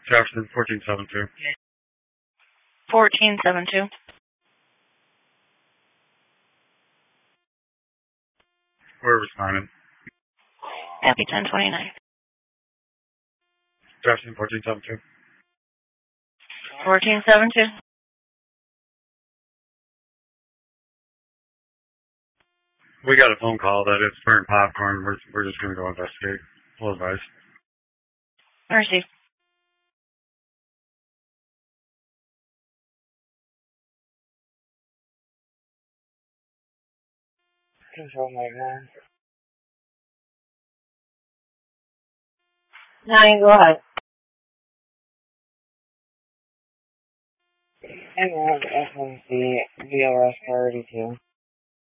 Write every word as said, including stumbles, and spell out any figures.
Jefferson, fourteen seven two. fourteen seven two. We're responding. Happy ten twenty-nine. Jefferson, fourteen seven two. fourteen seven two. We got a phone call that it's burnt popcorn. We're, we're just going to go investigate. Full advice. Mercy. Control nine. Nine, go ahead. I'm on F M C V O S priority two.